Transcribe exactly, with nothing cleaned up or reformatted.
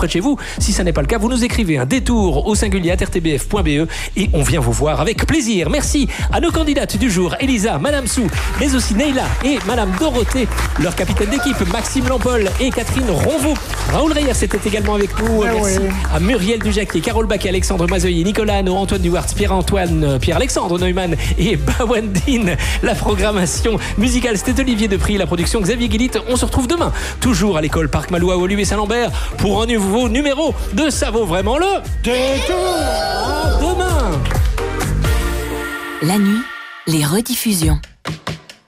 près de chez vous. Si ça n'est pas le cas, vous nous écrivez un détour au singulier à r t b f point b e et on vient vous voir avec plaisir. Merci à nos candidates du jour, Elisa, Madame Sou, mais aussi Neila et Madame Dorothée, leur capitaine d'équipe, Maxime Lampol et Catherine Ronvaux. Raoul Reyers était également avec nous. Ah Merci oui. à Muriel Dujac, Carole Baquet, Alexandre Mazoyer, Nicolas Hano, Antoine Duwart, Pierre-Antoine, Pierre-Alexandre Neumann et Bawandine. La programmation musicale, c'était Olivier Depris, la production Xavier Guilit. On se retrouve demain, toujours à l'école Parc Malou à Woluwe Saint-Lambert, pour un nouveau numéro de Ça vaut vraiment le détour. À demain. La nuit, les rediffusions.